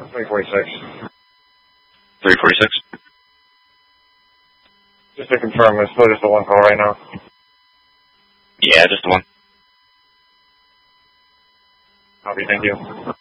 346. 346? Just to confirm, it's still just the one call right now? Yeah, just the one. Copy, thank you.